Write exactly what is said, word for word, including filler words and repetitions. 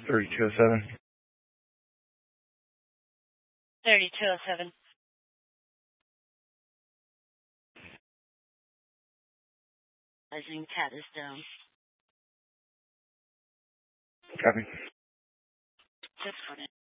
thirty-two oh seven. thirty-two oh seven. Rising cat is down. Copy. Just for it.